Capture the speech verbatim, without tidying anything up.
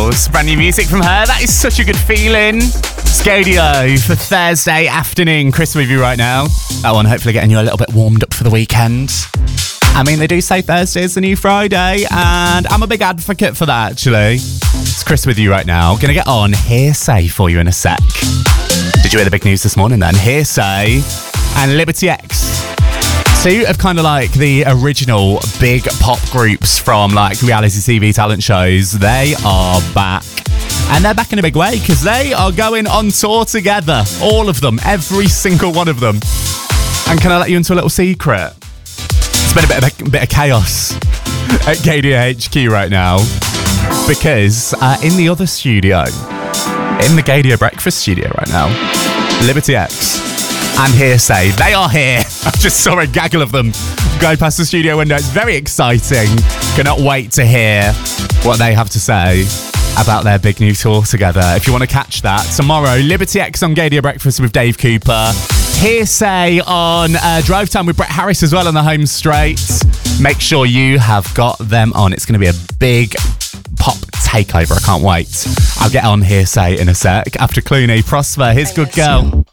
Girls. Brand new music from her. That is such a good feeling. Scadio for Thursday afternoon. Chris with you right now. That one hopefully getting you a little bit warmed up for the weekend. I mean, they do say Thursday is the new Friday, and I'm a big advocate for that, actually. It's Chris with you right now. Gonna get on Hearsay for you in a sec. Did you hear the big news this morning then? Hearsay and Liberty X. Two of kind of like the original big pop groups from like reality T V talent shows. They are back. And they're back in a big way because they are going on tour together. All of them. Every single one of them. And can I let you into a little secret? It's been a bit of, a, bit of chaos at K D A H Q right now. Because uh, in the other studio, in the Gadio Breakfast studio right now, Liberty X and Hearsay, they are here. I just saw a gaggle of them going past the studio window. It's very exciting. Cannot wait to hear what they have to say about their big new tour together. If you want to catch that, tomorrow, Liberty X on Gadio Breakfast with Dave Cooper. Hearsay on uh, Drive Time with Brett Harris as well on the home straight. Make sure you have got them on. It's going to be a big pop takeover. I can't wait. I'll get on Hearsay in a sec. After Clooney, Prosper, here's Good Girl.